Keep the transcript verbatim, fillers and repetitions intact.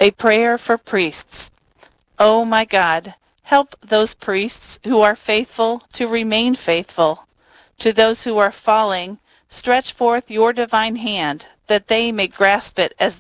A prayer for priests. Oh my God, help those priests who are faithful to remain faithful. To those who are falling, stretch forth your divine hand, that they may grasp it as